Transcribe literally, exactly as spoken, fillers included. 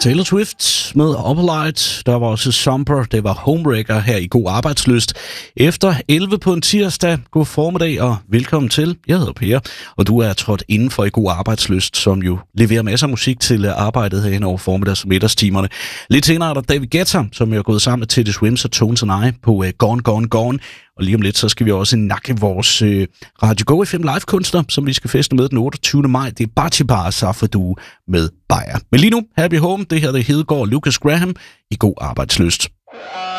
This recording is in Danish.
Taylor Swift med Opalite, der var også Sumper, det var Homewrecker her i God Arbejdslyst. Efter elleve på en tirsdag, god formiddag og velkommen til. Jeg hedder Per, og du er trådt indenfor i God Arbejdslyst, som jo leverer masser af musik til arbejdet herhen over formiddags- og middagstimerne. Lidt senere er der David Guetta, som er gået sammen med Teddy Swims og Tones and I på uh, Gone, Gone, Gone. Og lige om lidt, så skal vi også nakke vores øh, Radio Go F M live-kunstner, som vi skal feste med den otteogtyvende maj. Det er Batibar og Safadu med Bayer. Men lige nu, Happy Home, det her det er Hedegaard og Lucas Graham i God Arbejdslyst.